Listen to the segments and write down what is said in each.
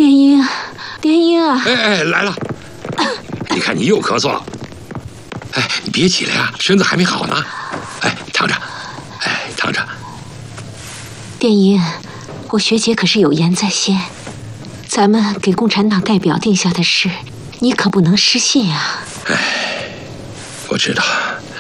电音，电音啊！ 哎，来了！你看你又咳嗽了。哎，你别起来啊，身子还没好呢。哎，躺着。哎，躺着。 电音，我学姐可是有言在先，咱们给共产党代表定下的事，你可不能失信啊！ 哎，我知道。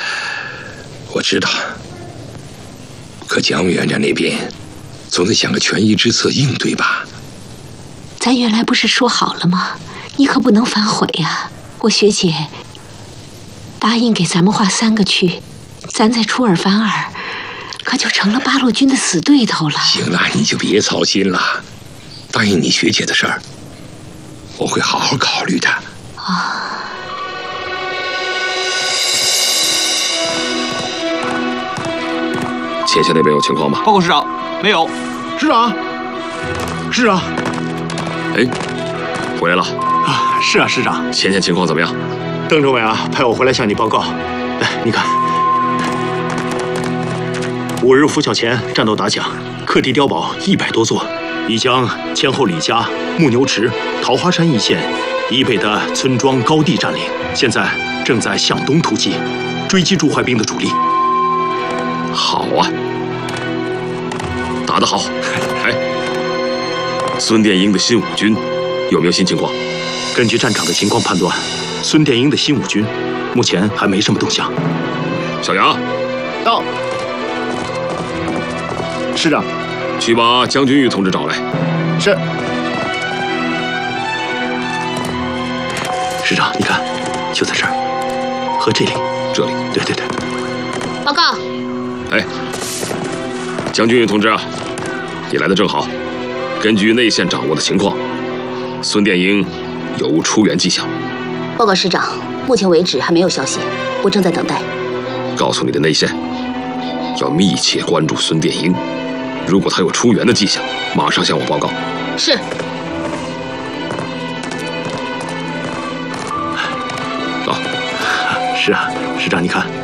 可蒋委员长那边总得想个权宜之策应对吧？ 咱原来不是说好了吗？你可不能反悔呀！我学姐答应给咱们划3个区，咱在出尔反尔，可就成了八路军的死对头了。 行了，你就别操心了。答应你学姐的事儿，我会好好考虑的。 啊。 前线那边有情况吗？ 报告师长，没有。 师长，师长， 哎，回来了啊！是啊，师长。 前线情况怎么样？ 邓政委啊，派我回来向你报告。来，你看，5日拂晓前战斗打响，克敌碉堡100多座，已将前后李家、木牛池、桃花山一线以北的村庄高地占领，现在正在向东突击，追击驻淮兵的主力。 好啊，打得好！哎，孙殿英的新五军有没有新情况？ 根据站长的情况判断，孙殿英的新五军目前还没什么动向。 小杨， 到。师长， 去把将军玉同志找来。 是。师长，你看，就在这儿，和这里。 这里。 对对对。 报告。 哎，将军玉同志啊，你来的正好。根据内线掌握的情况，孙殿英有无出援迹象？ 报告师长，目前为止还没有消息，我正在等待。 告诉你的内线，要密切关注孙殿英，如果他有出援的迹象，马上向我报告。 是。 啊， 是啊，师长，你看。